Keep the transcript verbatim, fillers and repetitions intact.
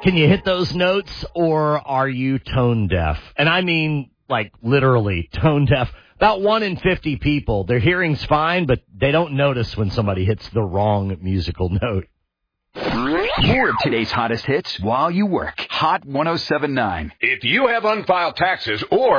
Can you hit those notes, or are you tone deaf? And I mean, like, literally tone deaf. About one in fifty people, their hearing's fine, but they don't notice when somebody hits the wrong musical note. More of today's hottest hits while you work. Hot one oh seven point nine. If you have unfiled taxes or